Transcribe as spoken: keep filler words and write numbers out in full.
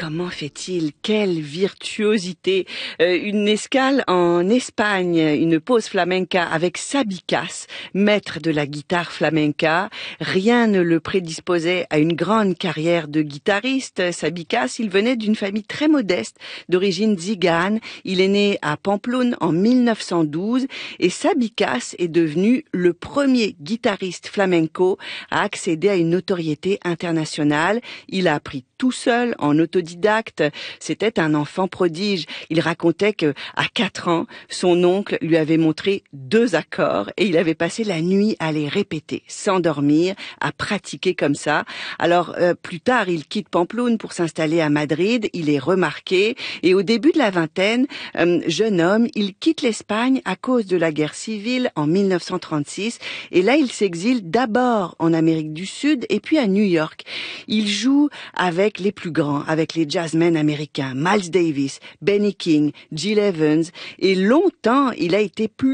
comment fait-il? Quelle virtuosité! Euh, une escale en Espagne, une pause flamenca avec Sabicas, maître de la guitare flamenca. Rien ne le prédisposait à une grande carrière de guitariste. Sabicas, il venait d'une famille très modeste, d'origine tzigane. Il est né à Pampelune en mille neuf cent douze et Sabicas est devenu le premier guitariste flamenco à accéder à une notoriété internationale. Il a appris tout seul, en autodidacte. C'était un enfant prodige. Il racontait que, à quatre ans, son oncle lui avait montré deux accords et il avait passé la nuit à les répéter, sans dormir, à pratiquer comme ça. Alors, euh, plus tard, il quitte Pampelune pour s'installer à Madrid. Il est remarqué et au début de la vingtaine, euh, jeune homme, il quitte l'Espagne à cause de la guerre civile en mille neuf cent trente-six et là, il s'exile d'abord en Amérique du Sud et puis à New York. Il joue avec les plus grands, avec les jazzmen américains, Miles Davis, Benny King, Gil Evans, et longtemps, il a été plus